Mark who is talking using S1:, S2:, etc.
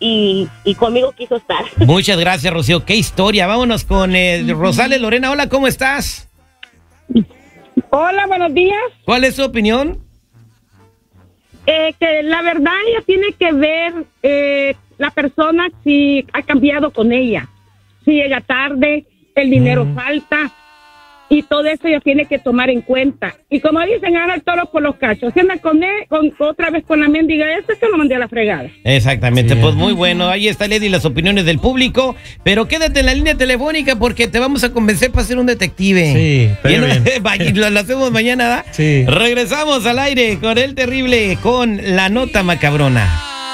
S1: y conmigo quiso estar.
S2: Muchas gracias, Rocío. Qué historia. Vámonos con Rosales Lorena. Hola, ¿cómo estás?
S3: Hola, buenos días.
S2: ¿Cuál es su opinión?
S3: Que la verdad ella tiene que ver la persona si ha cambiado con ella. Si llega tarde, el dinero falta y todo eso ella tiene que tomar en cuenta. Y como dicen, agarra el toro por los cachos. Si anda con él, otra vez con la mendiga, eso es que lo mandé a la fregada.
S2: Exactamente,
S4: Sí.
S2: pues muy bueno. Ahí está, Lady, las opiniones del público. Pero quédate en la línea telefónica porque te vamos a convencer para ser un detective.
S4: Sí, estaría bien.
S2: Lo hacemos mañana, ¿da?
S4: Sí.
S2: Regresamos al aire con El Terrible, con la nota macabrona.